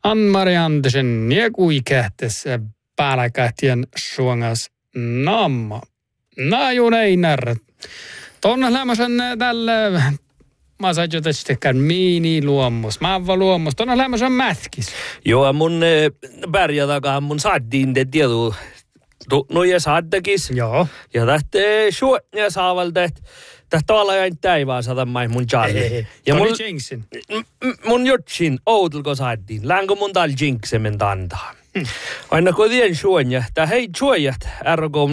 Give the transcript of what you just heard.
Ann-Mari Andersen niekuikähtes pääläkähtien suongas namma. Naajun Einar. Tuonne lämmösen tälle... Mä sain jo testikään mini-luommus, maava-luommus. Tuonne lämmösen mätkis. Joo, mun pärjätakaan mun saaddiin te tieduu. Noja saadtakis. Joo. Ja tähtee suotnia saavalta, että tähtää olla jäin täivää saada mun jalli. Ja mun jinksin. Mun jutsin outelko saaddiin. Länkö mun tal jinksemen antaa. Aina kun tien suonja, tää hei suojat, ärko